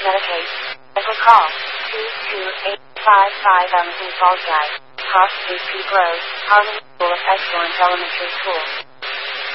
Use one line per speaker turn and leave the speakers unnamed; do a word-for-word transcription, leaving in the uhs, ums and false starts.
Medicaid. Local call two two eight five five Emerson Falls Drive. Cost three Peak Road, Harmony School of Excellence Elementary School.